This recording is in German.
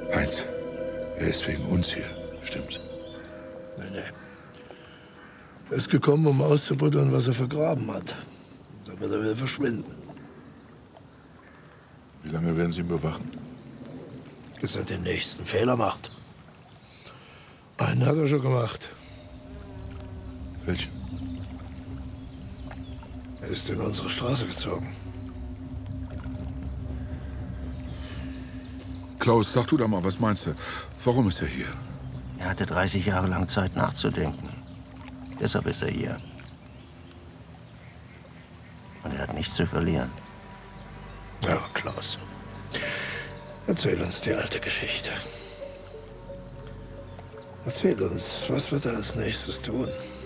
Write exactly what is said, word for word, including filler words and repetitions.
Heinz, er ist wegen uns hier, stimmt's? Nee, nee. Er ist gekommen, um auszubuddern, was er vergraben hat. Dann wird er wieder verschwinden. Wie lange werden Sie ihn bewachen? Bis er den nächsten Fehler macht. Einen hat er schon gemacht. Welchen? Er ist in unsere Straße gezogen. Klaus, sag du da mal, was meinst du? Warum ist er hier? Er hatte dreißig Jahre lang Zeit nachzudenken. Deshalb ist er hier. Und er hat nichts zu verlieren. Ja, Klaus. Erzähl uns die alte Geschichte. Erzähl uns, was wird er als nächstes tun?